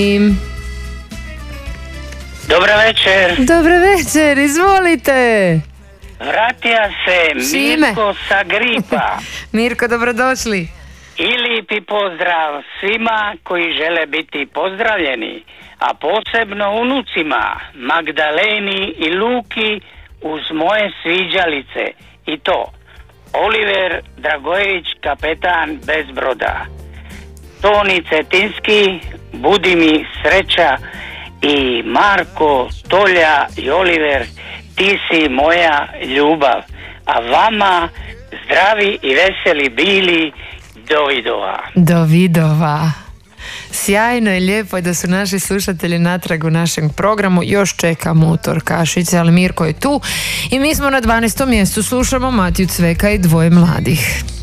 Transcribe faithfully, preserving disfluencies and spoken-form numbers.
Dobro večer. Dobro večer, izvolite. Vratija se Šime. Mirko sa Gripa. Mirko, dobrodošli. I lijepi pozdrav svima koji žele biti pozdravljeni, a posebno unucima Magdaleni i Luki uz moje sviđalice. I to Oliver Dragojević, kapetan bez broda, Toni Cetinski, budi mi sreća, i Marko, Tolja i Oliver, ti si moja ljubav, a vama zdravi i veseli bili do vidova. Do vidova. Sjajno i lijepo je da su naši slušatelji natrag u našem programu. Još čekamo utorkašice, ali Mirko je tu i mi smo na dvanaestom mjestu. Slušamo Matiju Cveka i Dvoje mladih.